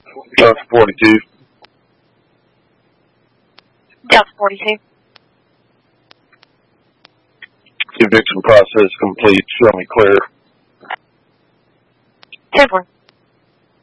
Delta 42. Delta 42. Eviction process complete. Show me clear. 10-4.